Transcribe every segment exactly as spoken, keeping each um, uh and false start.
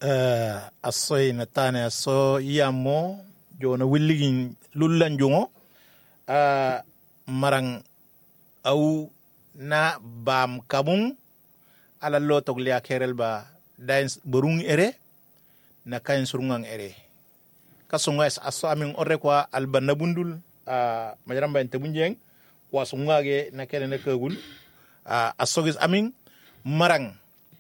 uh, asoy na tane aso yamo jona willigin lullan jongo uh, marang au na bam kabung ala lo toglia kerel ba dain burung ere na kain surungang ere kasunga es aso amin orre kwa albanna bundul uh, majaramba ente bunjeng kwa sungage na kene na kagul uh, asogis amin marang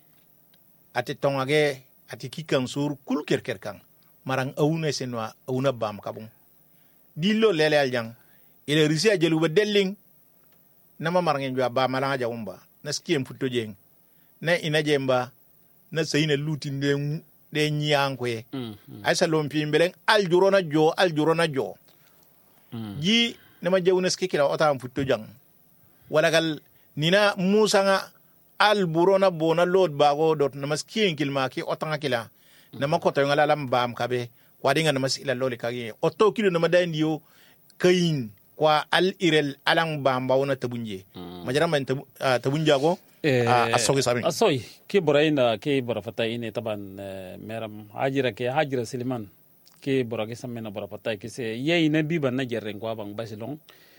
ati tongage ati kikan sur kul kerker kan marang awune senwa awuna bam kabung dillo lele aljang ile risi ajelu ba delling nama marang njwa ba malanga jawumba na skiem futto jeng na ina jemba na sayina lutin de de nyankwe mm, mm. ay salom pi mbeleng aljurona jo aljurona jo mm. ji nama jewna skikila otam futto jang wala gal nina musa nga alburona bona lod bago dot nama skien kilma ki otanga kila mm. nama koto ngala lam bam kabe kwadinga nama sila loli kagi otto kilo nama daindio kayin kwa al irel alang bamba wona tabunje mm. majara man tab, uh, tabunjago eh, uh, asogi sabi asoy ke boraina ke bora fata ine taban uh, meram hajira ke hajira siliman ke bora ke samena bora fata ke se ye ina biba na jerren kwa bang basilong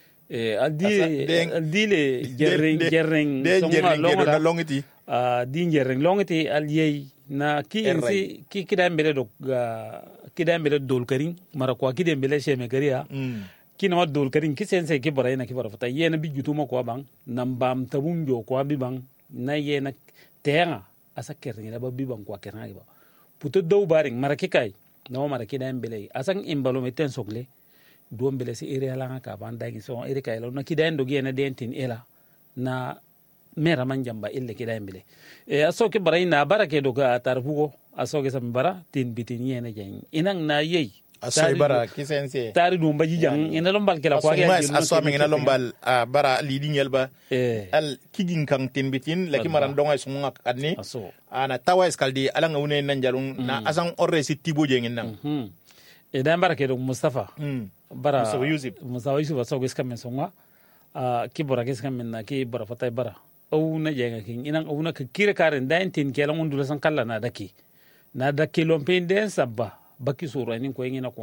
eh aldi aldile jerren jerren songa longa longiti ah di jerren longiti al ye na ki ensi ki kidambele do kidambele dol karin mara kwa kidambele sheme kariya mm. kina wa dol karin kisense ke bara ina ke bara fata yena bi jutuma ko bang nambam tabunjo ko bi bang na yena tenga asa kerni ba bi bang ko kerna ba puto do baring mara ke kai no mara ke dan bele asan imbalo meten sogle do bele si ere ala ka ban dagi so ere kai lo na ki dan do gena dentin ela na mera man jamba ille ke dan bele e aso ke bara ina barake do ga tarfugo aso ke sam bara tin bitin yena jeng inang na yei asoy bara kisense tari dum baji jang ina lombal kala kwa ya aso mi ina lombal uh, bara leading yelba eh. al kigin kan tin bitin laki maran donga sunga adni ana tawa eskaldi alanga une nan jalung mm. na asan orre sitti boje ngin nan mm. e dan bara ke do mustafa mm. bara mustafa yusuf mustafa yusuf aso ges kamen sunga uh, ki bora ges kamen na ki bora fatay bara au na jenga kin ina au na kire karen dan tin kelan undula san kala na daki na daki lompen den sabba baki sura ni ko ngina ko